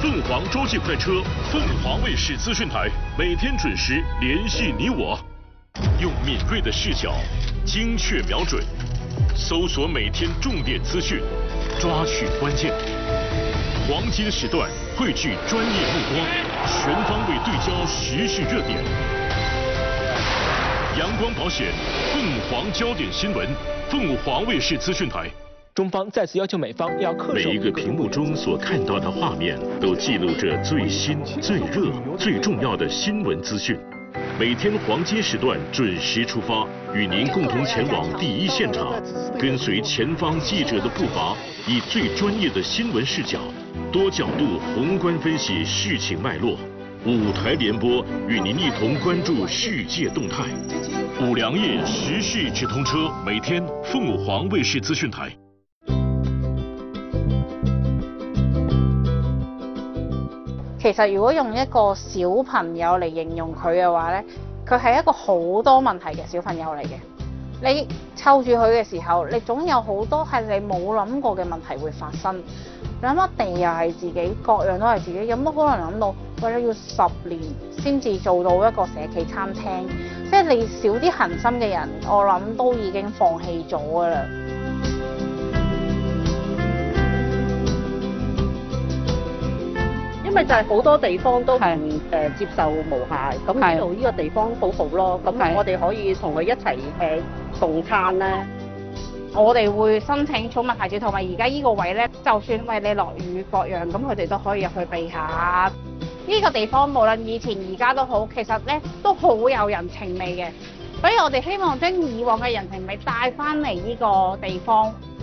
凤凰洲际快车，凤凰卫视资讯台，每天准时联系你我，用敏锐的视角，精确瞄准，搜索每天重点资讯，抓取关键。黄金时段汇聚专业目光，全方位对焦时事热点。阳光保险，凤凰焦点新闻，凤凰卫视资讯台。 中方再次要求美方要恪守。 每一个屏幕中所看到的画面，都记录着最新、最热、最重要的新闻资讯。每天黄金时段准时出发，与您共同前往第一现场，跟随前方记者的步伐，以最专业的新闻视角，多角度宏观分析事情脉络。5台联播，与您一同关注世界动态。五粮液时事直通车，每天凤凰卫视资讯台。 其實如果用一個小朋友嚟形容佢嘅話呢，佢係一個好多問題嘅小朋友嚟嘅。你湊住佢嘅時候，你總有好多係你冇諗過嘅問題會發生。你諗下地又係自己，各樣都係自己，有乜可能諗到？喂，你要10年先至做到一個社企餐廳，即係你少啲恆心嘅人，我諗都已經放棄咗㗎啦。 因為就係好多地方都唔接受無鞋，咁呢度呢個地方好好咯，咁我哋可以同佢一齊共餐咧。 我哋會申請寵物牌照，同埋而家呢個位咧，就算為你落雨各樣，咁佢哋都可以入去避下。呢個地方無論以前而家都好，其實咧都好有人情味嘅，所以我哋希望將以往嘅人情味帶翻嚟呢個地方。